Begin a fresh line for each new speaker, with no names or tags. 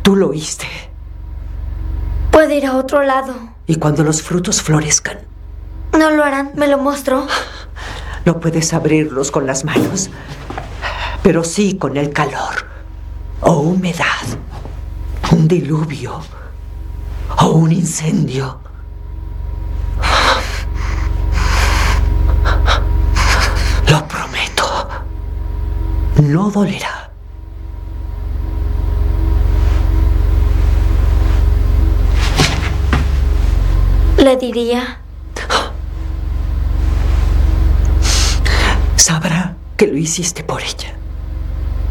Tú lo oíste.
Puede ir a otro lado.
Y cuando los frutos florezcan,
No lo harán, me lo mostró.
no puedes abrirlos con las manos, pero sí con el calor, o humedad, un diluvio, o un incendio. Lo prometo. No dolerá.
Le diría.
Sabrá que lo hiciste por ella.